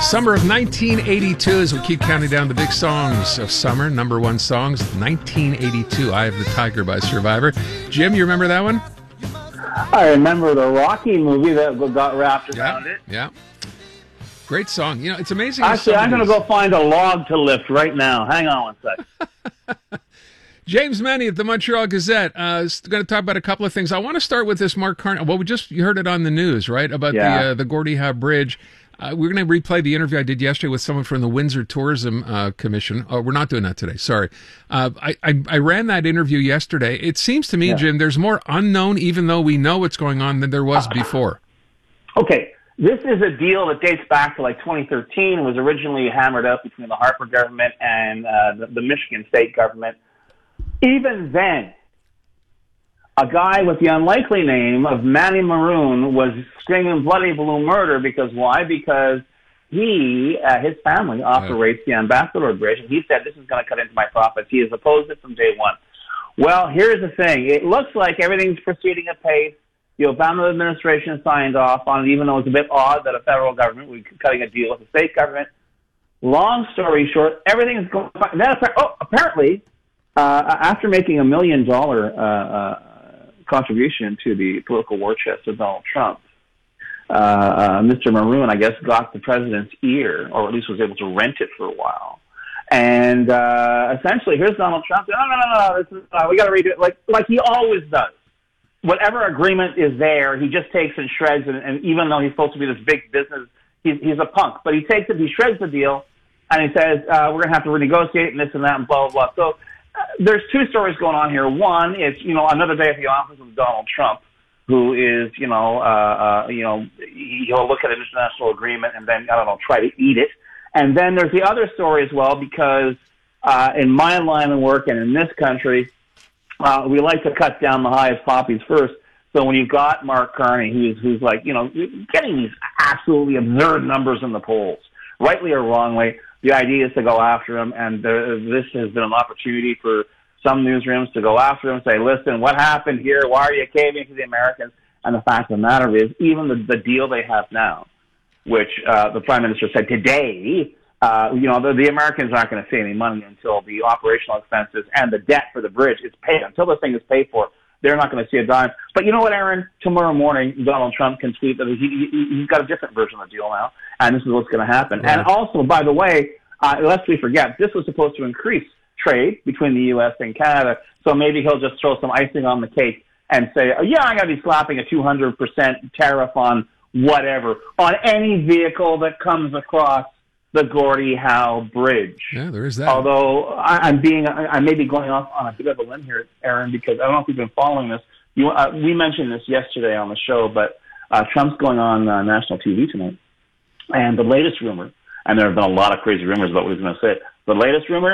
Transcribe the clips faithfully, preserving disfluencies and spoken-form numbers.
Summer of nineteen eighty-two, as we keep counting down the big songs of summer, number one songs, nineteen eighty-two, Eye of the Tiger by Survivor. Jim, you remember that one? I remember the Rocky movie that got wrapped around yeah, it. Yeah. Great song. You know, it's amazing. Actually, I'm going to go find a log to lift right now. Hang on one sec. James Manny at the Montreal Gazette uh, is going to talk about a couple of things. I want to start with this Mark Carney. Well, we just you heard it on the news, right, about yeah. the uh, the Gordie Howe Bridge. Uh, we're going to replay the interview I did yesterday with someone from the Windsor Tourism uh, Commission. Oh, we're not doing that today. Sorry. Uh, I, I, I ran that interview yesterday. It seems to me, yeah. Jim, there's more unknown, even though we know what's going on, than there was before. Okay. This is a deal that dates back to like twenty thirteen. It was originally hammered out between the Harper government and uh, the, the Michigan state government. Even then, a guy with the unlikely name of Manny Maroon was screaming bloody blue murder because why? Because he, uh, his family operates the Ambassador Bridge, and he said, this is going to cut into my profits. He has opposed it from day one. Well, here's the thing. It looks like everything's proceeding at pace. The Obama administration signed off on it, even though it's a bit odd that a federal government would be cutting a deal with the state government. Long story short, everything is going fine. Then, oh, apparently, uh, after making a million dollar uh, uh, contribution to the political war chest of Donald Trump, uh, uh, Mister Maroon, I guess, got the president's ear, or at least was able to rent it for a while. And uh, essentially, here's Donald Trump. No, no, no, no, this is, uh, we got to redo it, like like he always does. Whatever agreement is there, he just takes and shreds it. And even though he's supposed to be this big business, he's, he's a punk. But he takes it, he shreds the deal, and he says, uh, we're going to have to renegotiate and this and that and blah, blah, blah. So uh, there's two stories going on here. One is, you know, another day at the office of Donald Trump, who is, you know, uh, uh, you know, he'll look at an international agreement and then, I don't know, try to eat it. And then there's the other story as well, because uh, in my line of work and in this country, Uh, we like to cut down the highest poppies first. So when you've got Mark Carney, who's, who's like, you know, getting these absolutely absurd numbers in the polls, rightly or wrongly, the idea is to go after him. And there, this has been an opportunity for some newsrooms to go after him and say, listen, what happened here? Why are you caving to the Americans? And the fact of the matter is, even the, the deal they have now, which uh, the Prime Minister said today, Uh, you know, the, the Americans aren't going to see any money until the operational expenses and the debt for the bridge is paid. Until this thing is paid for, they're not going to see a dime. But you know what, Aaron? Tomorrow morning, Donald Trump can tweet that he, he, he's got a different version of the deal now, and this is what's going to happen. Yeah. And also, by the way, uh, lest we forget, this was supposed to increase trade between the U S and Canada, so maybe he'll just throw some icing on the cake and say, oh, yeah, I'm going to be slapping a two hundred percent tariff on whatever, on any vehicle that comes across the Gordie Howe Bridge. Yeah, there is that. Although I, I'm being, I, I may be going off on a bit of a limb here, Aaron, because I don't know if you've been following this. You, uh, we mentioned this yesterday on the show, but uh, Trump's going on uh, national T V tonight. And the latest rumor, and there have been a lot of crazy rumors about what he's going to say, the latest rumor,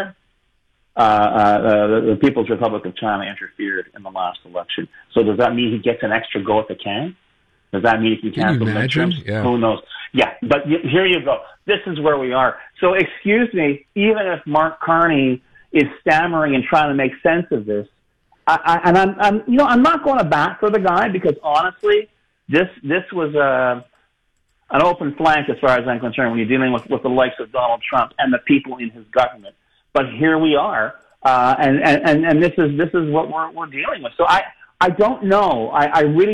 uh, uh, the, the People's Republic of China interfered in the last election. So does that mean he gets an extra go at the can? Does that mean he can cancel the midterms? Yeah. Who knows? Yeah, but y here you go. This is where we are. So excuse me, even if Mark Carney is stammering and trying to make sense of this, I, I, and I'm, I'm, you know, I'm not going to bat for the guy because honestly, this this was a an open flank as far as I'm concerned when you're dealing with, with the likes of Donald Trump and the people in his government. But here we are, uh, and, and and and this is this is what we're we're dealing with. So I I don't know. I, I really.